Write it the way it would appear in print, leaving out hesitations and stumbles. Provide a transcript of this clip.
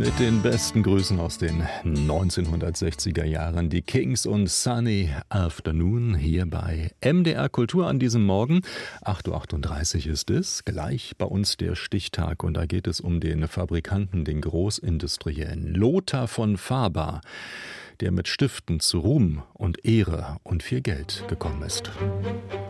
Mit den besten Grüßen aus den 1960er Jahren, die Kings und Sunny Afternoon hier bei MDR Kultur an diesem Morgen. 8:38 Uhr ist es, gleich bei uns der Stichtag und da geht es um den Fabrikanten, den Großindustriellen Lothar von Faber, der mit Stiften zu Ruhm und Ehre und viel Geld gekommen ist.